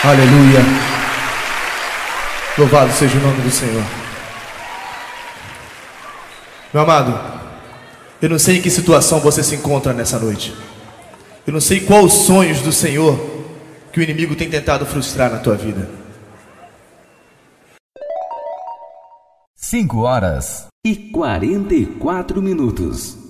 Aleluia. Louvado seja o nome do Senhor. Meu amado, eu não sei em que situação você se encontra nessa noite. Eu não sei quais os sonhos do Senhor que o inimigo tem tentado frustrar na tua vida. 5 horas e 44 minutos.